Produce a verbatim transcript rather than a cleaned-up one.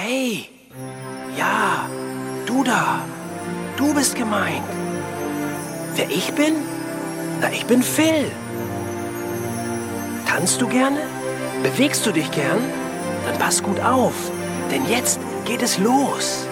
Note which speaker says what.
Speaker 1: Hey, ja, du da, du bist gemeint. Wer ich bin? Na, ich bin Phil. Tanzt du gerne? Bewegst du dich gern? Dann pass gut auf, denn jetzt geht es los.